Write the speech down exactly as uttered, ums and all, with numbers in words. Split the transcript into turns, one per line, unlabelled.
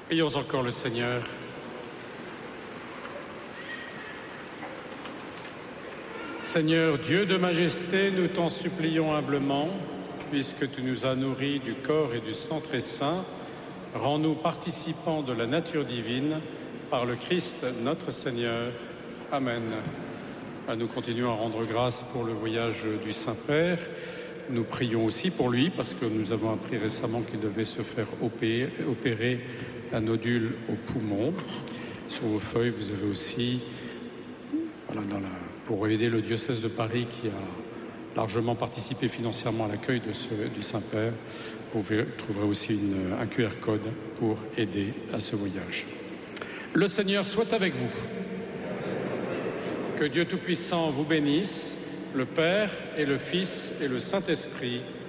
Prions encore le Seigneur. Seigneur, Dieu de majesté, nous t'en supplions humblement, puisque tu nous as nourris du corps et du sang très saint, rends-nous participants de la nature divine par le Christ notre Seigneur. Amen. Nous continuons à rendre grâce pour le voyage du Saint-Père. Nous prions aussi pour lui, parce que nous avons appris récemment qu'il devait se faire opérer, opérer un nodule au poumon. Sur vos feuilles, vous avez aussi, voilà, dans la, pour aider le diocèse de Paris qui a largement participé financièrement à l'accueil de ce, du Saint-Père, vous trouverez aussi une, un Q R code pour aider à ce voyage. Le Seigneur soit avec vous. Que Dieu Tout-Puissant vous bénisse, le Père et le Fils et le Saint-Esprit.